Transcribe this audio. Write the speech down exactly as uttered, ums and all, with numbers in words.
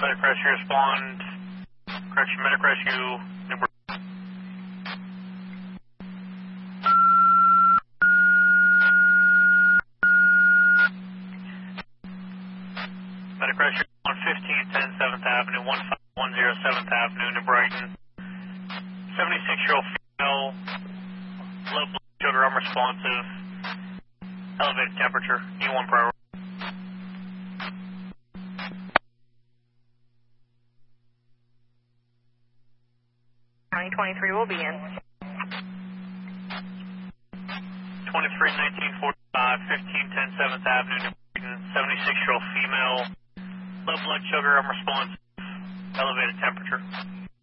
Medic Rescue respond. Correction, Medic Rescue, New Brighton. Medic Rescue on fifteen ten seventh Avenue, one five one zero seventh Avenue, New Brighton. seventy-six-year-old female, low blood sugar, unresponsive, elevated temperature, E one priority. County twenty-three will be in. twenty-three nineteen forty-five, fifteen ten seventh Avenue, New Brighton, seventy-six-year-old female, low blood sugar, unresponsive, elevated temperature.